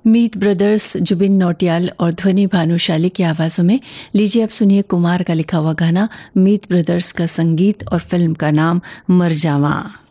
मीत brothers Zubin Nautiyal और ध्वनि भानुशाली की आवाज़ों में। लीजिए अब सुनिए कुमार का लिखा हुआ गाना, मीत ब्रदर्स का संगीत और फिल्म का नाम मर जावा।